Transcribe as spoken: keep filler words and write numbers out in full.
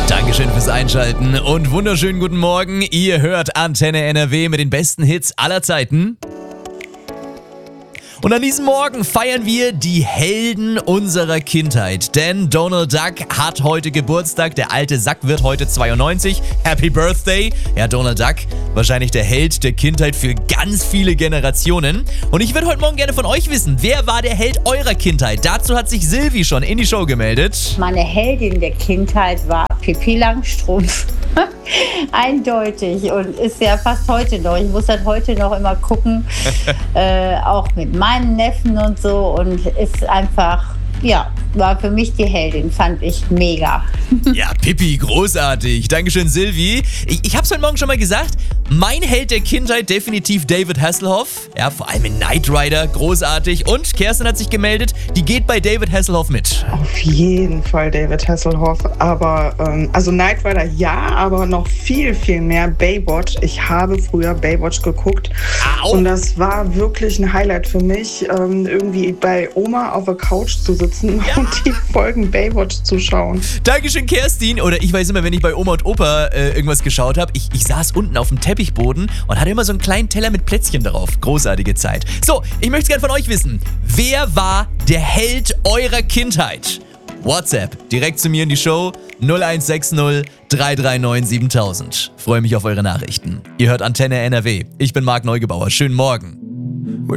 Dankeschön fürs Einschalten und wunderschönen guten Morgen. Ihr hört Antenne N R W mit den besten Hits aller Zeiten. Und an diesem Morgen feiern wir die Helden unserer Kindheit. Denn Donald Duck hat heute Geburtstag. Der alte Sack wird heute zweiundneunzig. Happy Birthday. Ja, Donald Duck, wahrscheinlich der Held der Kindheit für ganz viele Generationen. Und ich würde heute Morgen gerne von euch wissen, wer war der Held eurer Kindheit? Dazu hat sich Silvi schon in die Show gemeldet. Meine Heldin der Kindheit war Pippi Langstrumpf. Eindeutig und ist ja fast heute noch. Ich muss das heute noch immer gucken, äh, auch mit meinen Neffen und so, und ist einfach, ja, war für mich die Heldin, fand ich mega. Ja, Pippi, großartig. Dankeschön, Silvi. Ich, ich hab's heute Morgen schon mal gesagt, mein Held der Kindheit definitiv David Hasselhoff. Ja, vor allem in Knight Rider, großartig. Und Kerstin hat sich gemeldet, die geht bei David Hasselhoff mit. Auf jeden Fall David Hasselhoff, aber, ähm, also Knight Rider ja, aber noch viel, viel mehr Baywatch. Ich habe früher Baywatch geguckt. Au. Und das war wirklich ein Highlight für mich, ähm, irgendwie bei Oma auf der Couch zu sitzen, ja, und die Folgen Baywatch zu schauen. Dankeschön, Kerstin. Oder ich weiß immer, wenn ich bei Oma und Opa äh, irgendwas geschaut habe, ich, ich saß unten auf dem Teppichboden und hatte immer so einen kleinen Teller mit Plätzchen drauf. Großartige Zeit. So, ich möchte gerne von euch wissen, wer war der Held eurer Kindheit? WhatsApp, direkt zu mir in die Show, null eins sechs null drei drei neun siebentausend. Freue mich auf eure Nachrichten. Ihr hört Antenne N R W. Ich bin Marc Neugebauer. Schönen Morgen.